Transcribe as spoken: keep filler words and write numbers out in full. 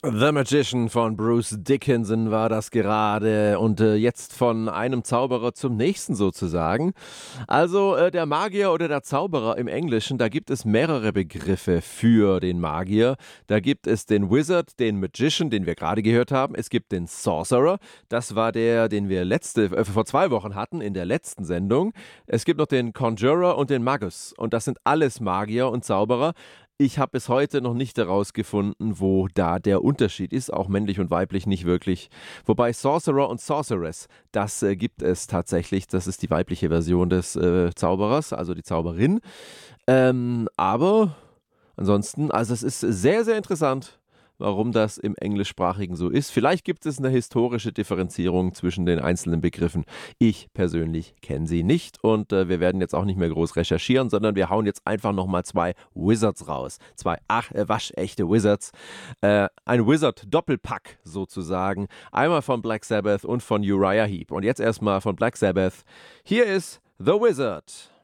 The Magician von Bruce Dickinson war das gerade und äh, jetzt von einem Zauberer zum nächsten sozusagen. Also äh, der Magier oder der Zauberer im Englischen, da gibt es mehrere Begriffe für den Magier. Da gibt es den Wizard, den Magician, den wir gerade gehört haben. Es gibt den Sorcerer, das war der, den wir letzte, äh, vor zwei Wochen hatten in der letzten Sendung. Es gibt noch den Conjurer und den Magus und das sind alles Magier und Zauberer. Ich habe bis heute noch nicht herausgefunden, wo da der Unterschied ist, auch männlich und weiblich nicht wirklich. Wobei Sorcerer und Sorceress, das äh, gibt es tatsächlich, das ist die weibliche Version des äh, Zauberers, also die Zauberin. Ähm, aber ansonsten, also es ist sehr, sehr interessant, warum das im Englischsprachigen so ist. Vielleicht gibt es eine historische Differenzierung zwischen den einzelnen Begriffen. Ich persönlich kenne sie nicht und äh, wir werden jetzt auch nicht mehr groß recherchieren, sondern wir hauen jetzt einfach nochmal zwei Wizards raus. Zwei ach, äh, waschechte Wizards. Äh, ein Wizard-Doppelpack sozusagen. Einmal von Black Sabbath und von Uriah Heep. Und jetzt erstmal von Black Sabbath. Hier ist The Wizard.